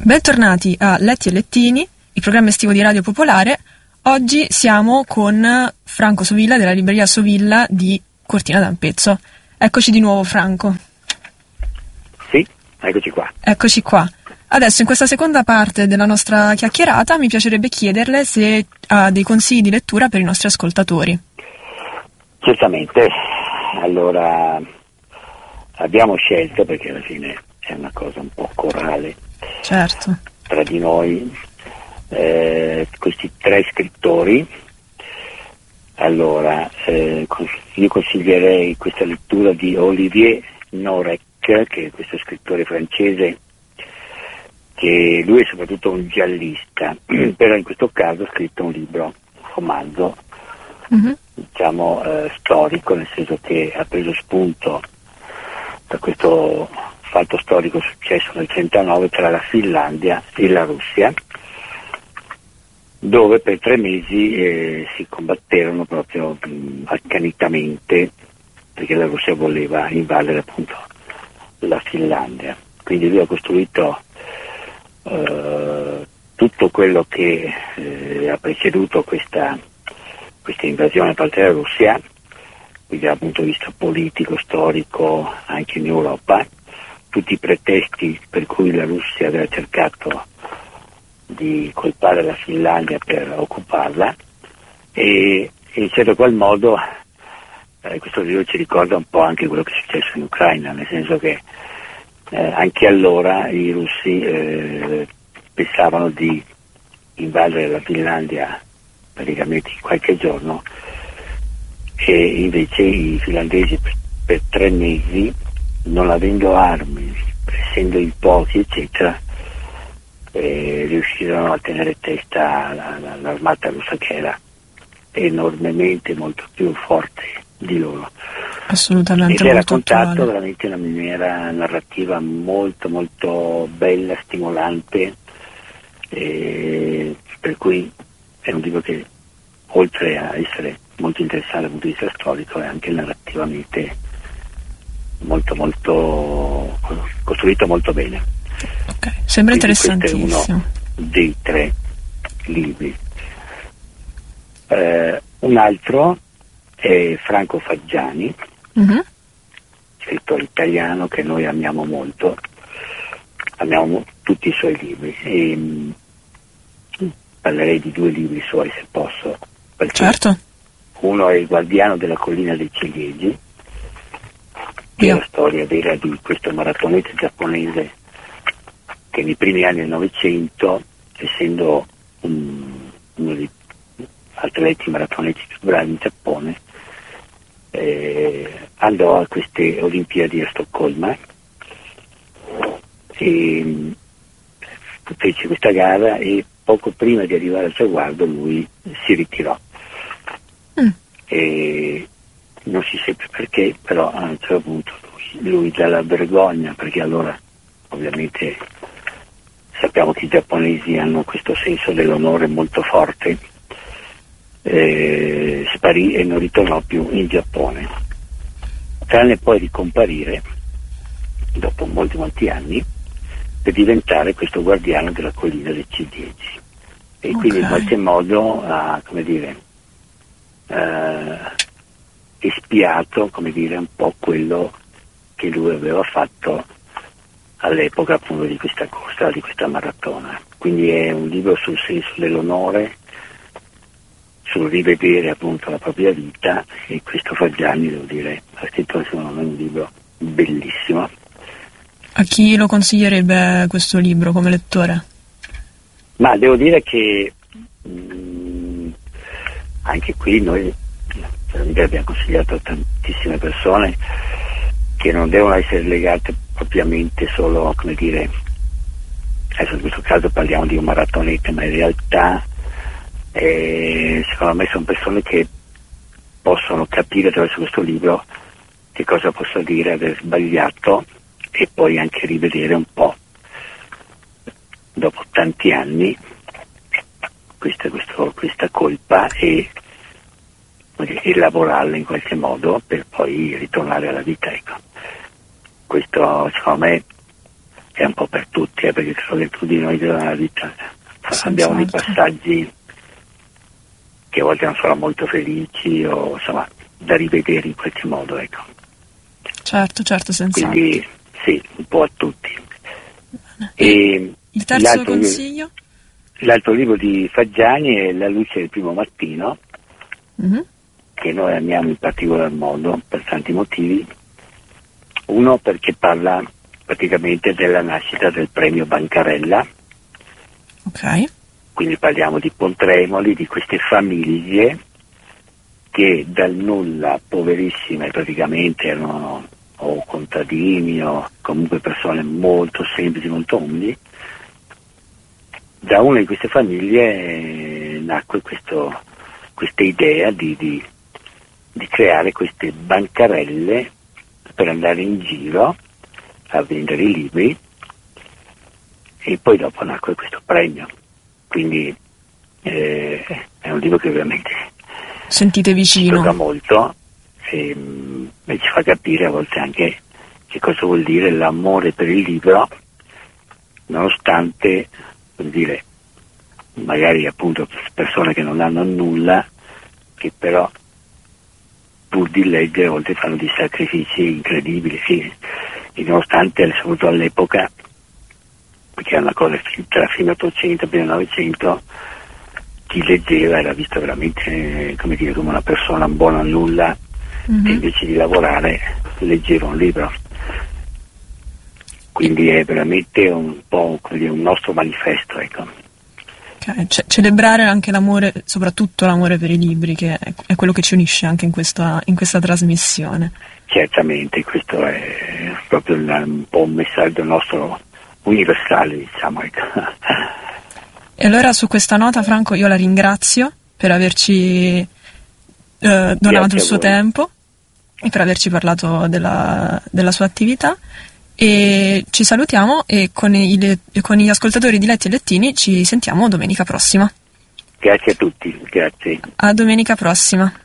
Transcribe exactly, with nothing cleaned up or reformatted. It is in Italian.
Bentornati a Letti e Lettini, il programma estivo di Radio Popolare. Oggi siamo con Franco Sovilla della libreria Sovilla di Cortina d'Ampezzo. Eccoci di nuovo, Franco. Sì, eccoci qua. Eccoci qua. Adesso, in questa seconda parte della nostra chiacchierata, mi piacerebbe chiederle se ha dei consigli di lettura per i nostri ascoltatori. Certamente. Allora, abbiamo scelto, perché alla fine è una cosa un po' corale, Certo. tra di noi, eh, questi tre scrittori. Allora, eh, io consiglierei questa lettura di Olivier Norek, che è questo scrittore francese, che lui è soprattutto un giallista, però in questo caso ha scritto un libro, un romanzo, mm-hmm. diciamo eh, storico, nel senso che ha preso spunto da questo fatto storico successo nel trentanove tra la Finlandia e la Russia, dove per tre mesi eh, si combatterono proprio mh, accanitamente, perché la Russia voleva invadere appunto la Finlandia. Quindi lui ha costruito eh, tutto quello che eh, ha preceduto questa, questa invasione da parte della Russia, quindi dal punto di vista politico, storico, anche in Europa, tutti i pretesti per cui la Russia aveva cercato di colpare la Finlandia per occuparla, e, e in certo qual modo eh, questo libro ci ricorda un po' anche quello che è successo in Ucraina, nel senso che eh, anche allora i russi eh, pensavano di invadere la Finlandia praticamente in qualche giorno, e invece i finlandesi per, per tre mesi, non avendo armi, essendo in pochi eccetera, eh, riuscirono a tenere testa all'armata russa, che era enormemente molto più forte di loro. Assolutamente. Ed è molto raccontato attuale. veramente in una maniera narrativa molto molto bella, stimolante, eh, per cui è un libro che, oltre a essere molto interessante dal punto di vista storico, è anche narrativamente molto molto costruito molto bene. Ok, sembra Quindi interessantissimo. questo è uno dei tre libri. Eh, un altro è Franco Faggiani, mm-hmm. scrittore italiano che noi amiamo molto, amiamo tutti i suoi libri, e mh, parlerei di due libri suoi, se posso. Certo. Uno è Il guardiano della collina dei ciliegi, che Io. è la storia vera di questo maratoneta giapponese che nei primi anni del Novecento, essendo um, uno degli atleti maratoneti più bravi in Giappone, eh, andò a queste Olimpiadi a Stoccolma e fece questa gara, e poco prima di arrivare al traguardo lui si ritirò. Mm. E non si seppe perché, però a un certo punto lui, lui dalla vergogna, perché allora ovviamente sappiamo che i giapponesi hanno questo senso dell'onore molto forte, eh, sparì e non ritornò più in Giappone, tranne poi ricomparire dopo molti molti anni per diventare questo guardiano della collina dei ciliegi, e okay. quindi in qualche modo ha, come dire, eh, espiato, come dire, un po' quello che lui aveva fatto all'epoca appunto di questa corsa, di questa maratona. Quindi è un libro sul senso dell'onore, sul rivedere appunto la propria vita, e questo Faggiani, devo dire, ha scritto secondo me un libro bellissimo. A chi lo consiglierebbe questo libro come lettore? Ma devo dire che mh, anche qui noi abbiamo consigliato a tantissime persone che non devono essere legate propriamente solo, come dire, adesso in questo caso parliamo di un maratoneta, ma in realtà eh, secondo me sono persone che possono capire attraverso questo libro che cosa possa dire aver sbagliato, e poi anche rivedere un po' dopo tanti anni questa, questo, questa colpa, e elaborarla in qualche modo per poi ritornare alla vita, ecco. Questo secondo me è un po' per tutti, eh, perché credo che tutti noi nella vita Sì, abbiamo dei certo. passaggi che a volte non sono molto felici o insomma da rivedere in qualche modo, ecco. Certo, certo, senz'altro. Quindi sì, un po' a tutti. E E il terzo l'altro, consiglio? l'altro libro di Faggiani è La luce del primo mattino, Mm-hmm. che noi amiamo in particolar modo per tanti motivi. Uno perché parla praticamente della nascita del premio Bancarella, Ok. quindi parliamo di Pontremoli, di queste famiglie che dal nulla, poverissime praticamente, erano o contadini o comunque persone molto semplici, molto umili. Da una di queste famiglie eh, nacque questo, questa idea di, di, di creare queste bancarelle per andare in giro a vendere i libri, e poi dopo nacque questo premio. Quindi eh, è un libro che veramente Sentite ci vicino. gioca molto e, mm, e ci fa capire a volte anche che cosa vuol dire l'amore per il libro, nonostante, vuol dire, magari appunto persone che non hanno nulla, che però pur di leggere a volte fanno dei sacrifici incredibili, sì, e nonostante, soprattutto all'epoca, perché è una cosa tra fine ottocento e fine novecento, chi leggeva era visto veramente, come dire, come una persona buona a nulla, Mhm. che invece di lavorare leggeva un libro. Quindi è veramente un po', come dire, un nostro manifesto, ecco. Ok, ce- celebrare anche l'amore, soprattutto l'amore per i libri, che è, è quello che ci unisce anche in questa, in questa trasmissione. Certamente, questo è proprio il- un po' un messaggio nostro universale, diciamo, ecco. E allora su questa nota, Franco, io la ringrazio per averci eh, donato Grazie il a suo voi. tempo e per averci parlato della, della sua attività. E ci salutiamo e con, i, le- con gli ascoltatori di Letti e Lettini ci sentiamo domenica prossima. Grazie a tutti, grazie. A domenica prossima.